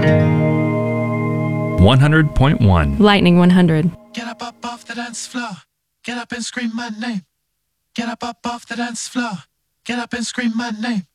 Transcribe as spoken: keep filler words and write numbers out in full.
one hundred point one. Lightning one hundred. Get up, up off the dance floor. Get up and scream my name. Get up, up off the dance floor. Get up and scream my name.